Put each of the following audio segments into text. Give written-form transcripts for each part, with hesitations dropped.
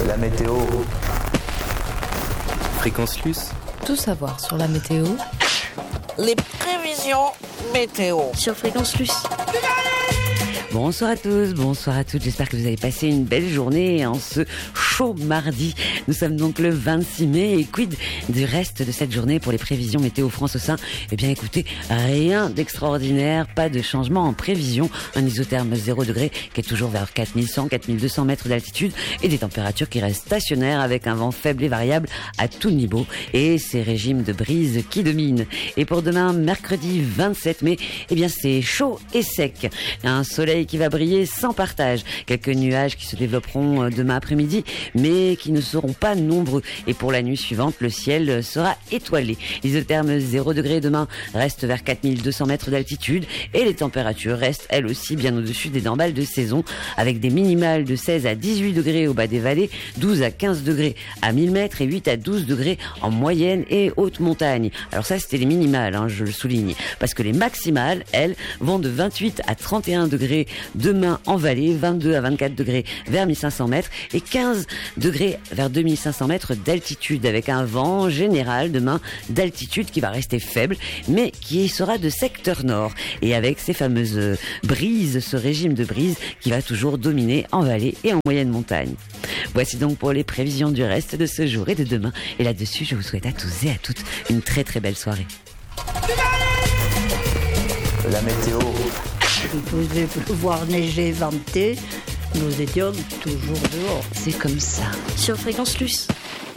La météo. Fréquence Luce. Tout savoir sur la météo. Les prévisions météo sur Fréquence Luce. Bonsoir à tous, bonsoir à toutes, j'espère que vous avez passé une belle journée en ce chaud mardi. Nous sommes donc le 26 mai et quid du reste de cette journée pour les prévisions météo France au sein. Eh bien écoutez, rien d'extraordinaire, pas de changement en prévision, un isotherme 0 degré qui est toujours vers 4100, 4200 mètres d'altitude et des températures qui restent stationnaires avec un vent faible et variable à tout niveau et ces régimes de brise qui dominent. Et pour demain, mercredi 27 mai, eh bien c'est chaud et sec, un soleil qui va briller sans partage. Quelques nuages qui se développeront demain après-midi, mais qui ne seront pas nombreux. Et pour la nuit suivante, le ciel sera étoilé. L'isotherme 0 degré demain reste vers 4200 mètres d'altitude et les températures restent elles aussi bien au-dessus des normales de saison, avec des minimales de 16 à 18 degrés au bas des vallées, 12 à 15 degrés à 1000 mètres et 8 à 12 degrés en moyenne et haute montagne. Alors ça, c'était les minimales, je le souligne, parce que les maximales, elles, vont de 28 à 31 degrés demain en vallée, 22 à 24 degrés vers 1500 mètres et 15 degrés vers 2500 mètres d'altitude, avec un vent général demain d'altitude qui va rester faible mais qui sera de secteur nord et avec ces fameuses brises, ce régime de brise qui va toujours dominer en vallée et en moyenne montagne. Voici donc pour les prévisions du reste de ce jour et de demain, et là-dessus je vous souhaite à tous et à toutes une très très belle soirée. La météo. Il faisait pleuvoir, neiger, venter. Nous étions toujours dehors. C'est comme ça. Sur Fréquence Luce.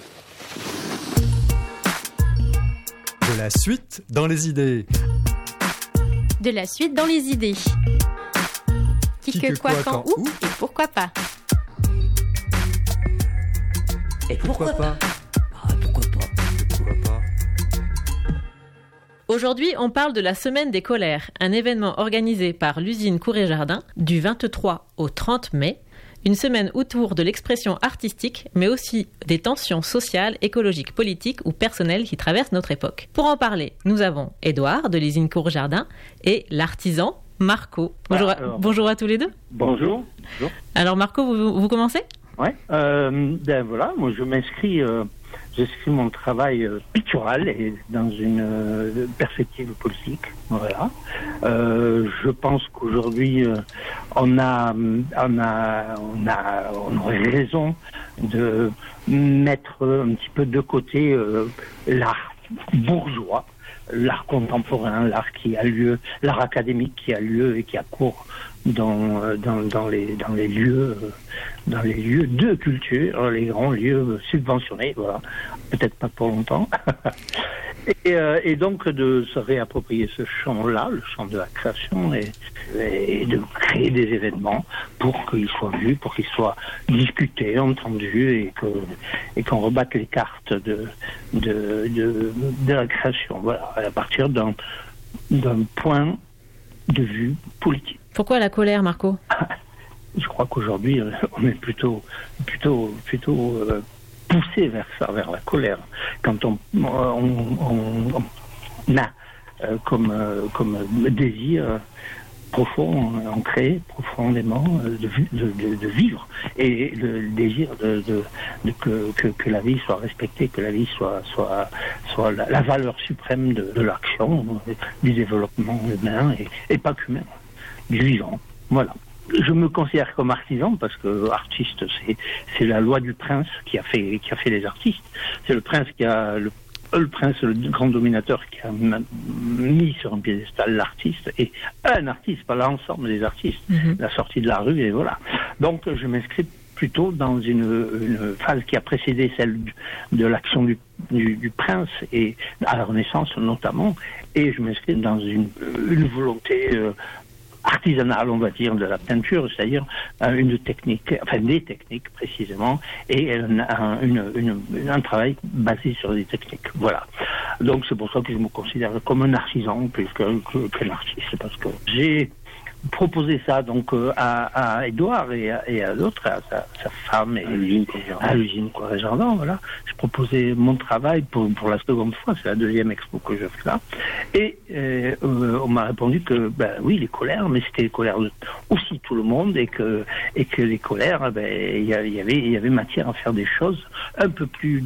De la suite dans les idées. De la suite dans les idées. Qui que quoi, quand, où et pourquoi pas. Et pourquoi pas? Pourquoi pas? Aujourd'hui, on parle de la Semaine des colères, un événement organisé par l'usine Cour et Jardin du 23 au 30 mai. Une semaine autour de l'expression artistique, mais aussi des tensions sociales, écologiques, politiques ou personnelles qui traversent notre époque. Pour en parler, nous avons Édouard de l'usine Cour et Jardin et l'artisan Marco. Bonjour à tous les deux. Bonjour. Alors Marco, vous commencez ? Ouais. Voilà, moi je m'inscris. J'inscris mon travail pictural et dans une perspective politique. Voilà. Je pense qu'aujourd'hui, on aurait raison de mettre un petit peu de côté l'art bourgeois, l'art contemporain, l'art qui a lieu, l'art académique qui a lieu et qui a cours dans les lieux de culture, les grands lieux subventionnés, voilà, peut-être pas pour longtemps. et donc de se réapproprier ce champ-là, le champ de la création, et de créer des événements pour qu'ils soient vus, pour qu'ils soient discutés, entendus, et qu'on rebatte les cartes de la création, voilà, à partir d'un point de vue politique. Pourquoi la colère, Marco ? Je crois qu'aujourd'hui, on est plutôt poussé vers ça, vers la colère. Quand on a comme désir profond, ancré profondément de vivre, et le désir que la vie soit respectée, que la vie soit la valeur suprême de l'action, du développement humain et pas qu'humain, du vivant. Voilà. Je me considère comme artisan parce que artiste, c'est la loi du prince qui a fait les artistes. C'est le prince le prince, le grand dominateur, qui a mis sur un piédestal l'artiste, et un artiste, pas l'ensemble des artistes, la sortie de la rue, et voilà. Donc je m'inscris plutôt dans une phase qui a précédé celle de l'action du prince, et à la Renaissance notamment, et je m'inscris dans une volonté artisanale, on va dire, de la peinture, c'est-à-dire des techniques précisément, et un travail basé sur des techniques. Voilà. Donc c'est pour ça que je me considère comme un artisan plus qu'un artiste, parce que j'ai proposé ça donc à Édouard et à d'autres, à sa femme et à l'usine Courret-Jardin. Voilà, j'ai proposé mon travail pour la seconde fois, c'est la deuxième expo que je fais là, et on m'a répondu que oui, les colères, mais c'était les colères aussi tout le monde, et que les colères, il y avait matière à faire des choses un peu plus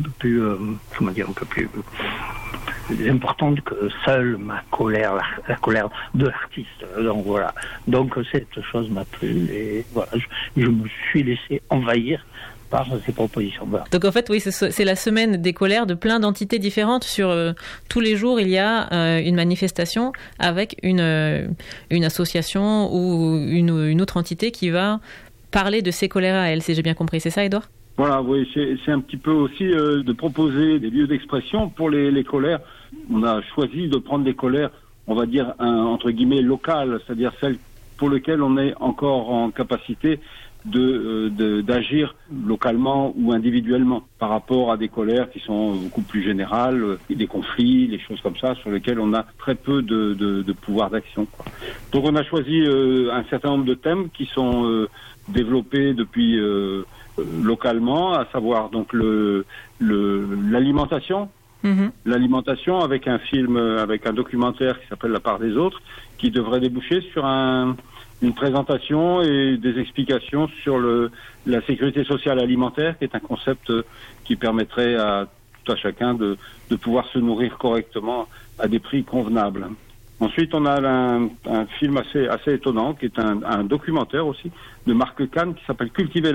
importante que seule ma colère, la colère de l'artiste. Donc voilà. Donc cette chose m'a plu, et voilà, je me suis laissé envahir par ces propositions. Voilà. Donc en fait, oui, c'est la semaine des colères de plein d'entités différentes. Sur tous les jours, il y a une manifestation avec une association ou une autre entité qui va parler de ces colères à elle, si j'ai bien compris. C'est ça, Édouard ? Voilà, oui, c'est un petit peu aussi de proposer des lieux d'expression pour les colères. On a choisi de prendre des colères, on va dire, entre guillemets, locales, c'est-à-dire celles pour lesquelles on est encore en capacité d'agir localement ou individuellement, par rapport à des colères qui sont beaucoup plus générales, des conflits, des choses comme ça, sur lesquelles on a très peu de pouvoir d'action, quoi. Donc on a choisi un certain nombre de thèmes qui sont développés depuis localement, à savoir donc l'alimentation. L'alimentation, avec un film, avec un documentaire qui s'appelle La part des autres, qui devrait déboucher sur une présentation et des explications sur la sécurité sociale alimentaire, qui est un concept qui permettrait à tout à chacun de pouvoir se nourrir correctement à des prix convenables. Ensuite, on a un film assez étonnant, qui est un documentaire aussi, de Marc Kahn, qui s'appelle Cultiver